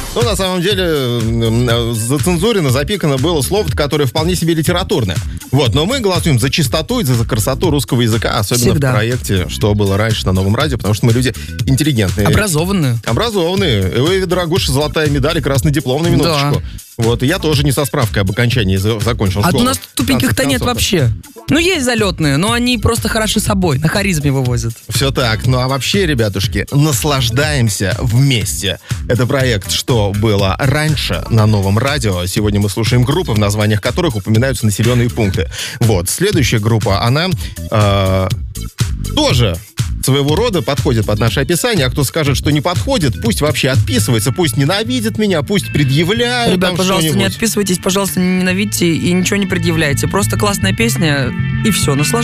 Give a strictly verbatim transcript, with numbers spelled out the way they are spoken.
Ну, на самом деле, зацензурено, запикано было слово, которое вполне себе литературное. Вот, но мы голосуем за чистоту и за красоту русского языка, особенно Всегда. в проекте «Что было раньше» на Новом радио, потому что мы люди интеллигентные. Образованные. Образованные. И вы, дорогуша, золотая медаль и красный диплом на минуточку. Да. Вот, и я тоже не со справкой об окончании за- закончил А школу. у нас тупеньких-то нет вообще. Ну, есть залетные, но они просто хороши собой, на харизме вывозят. Все так. Ну а вообще, ребятушки, наслаждаемся вместе. Это проект «Что было раньше» на Новом радио. Сегодня мы слушаем группы, в названиях которых упоминаются населенные пункты. Вот, следующая группа, она э, тоже своего рода подходит под наше описание, а кто скажет, что не подходит, пусть вообще отписывается, пусть ненавидит меня, пусть предъявляет. Ребят, там пожалуйста, не что-нибудь. отписывайтесь, пожалуйста, не ненавидьте и ничего не предъявляйте. Просто классная песня, и все, наслаждайтесь.